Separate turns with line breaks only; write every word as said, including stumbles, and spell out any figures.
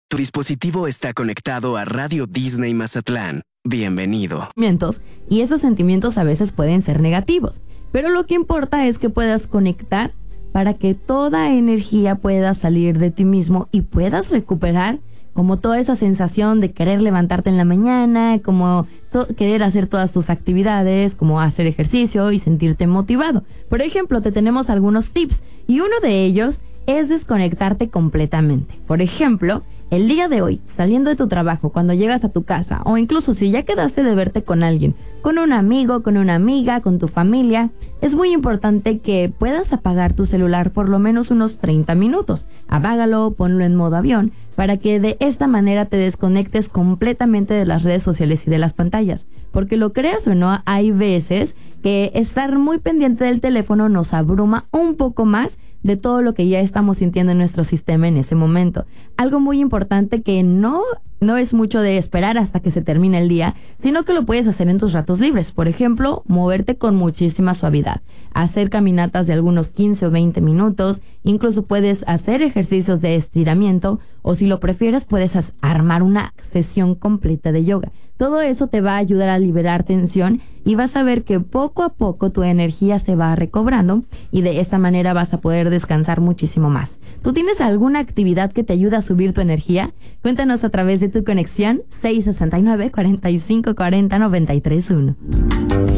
Tu dispositivo está conectado a Radio Disney Mazatlán. Bienvenido.
Y esos sentimientos a veces pueden ser negativos, pero lo que importa es que puedas conectar para que toda energía pueda salir de ti mismo y puedas recuperar como toda esa sensación de querer levantarte en la mañana, como to- querer hacer todas tus actividades, como hacer ejercicio y sentirte motivado. Por ejemplo, te tenemos algunos tips y uno de ellos es desconectarte completamente. Por ejemplo, el día de hoy, saliendo de tu trabajo, cuando llegas a tu casa, o incluso si ya quedaste de verte con alguien, con un amigo, con una amiga, con tu familia, es muy importante que puedas apagar tu celular por lo menos unos treinta minutos. Apágalo, ponlo en modo avión, para que de esta manera te desconectes completamente de las redes sociales y de las pantallas. Porque lo creas o no, hay veces que estar muy pendiente del teléfono nos abruma un poco más de todo lo que ya estamos sintiendo en nuestro sistema en ese momento. Algo muy importante que no, no es mucho de esperar hasta que se termine el día, sino que lo puedes hacer en tus ratos libres. Por ejemplo, moverte con muchísima suavidad, hacer caminatas de algunos quince o veinte minutos, incluso puedes hacer ejercicios de estiramiento o si lo prefieres puedes as- armar una sesión completa de yoga. Todo eso te va a ayudar a liberar tensión y vas a ver que poco a poco tu energía se va recobrando y de esta manera vas a poder descansar muchísimo más. ¿Tú tienes alguna actividad que te ayude a subir tu energía? Cuéntanos a través de tu conexión seis sesenta y nueve, cuarenta y cinco cuarenta, noventa y tres uno.